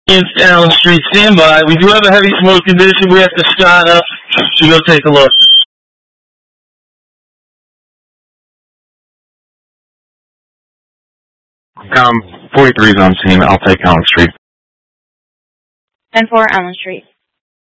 Against Allen Street, standby. We do have a heavy smoke condition. We have to start up to go take a look. 43's on scene. I'll take Allen Street. 10-4 Allen Street.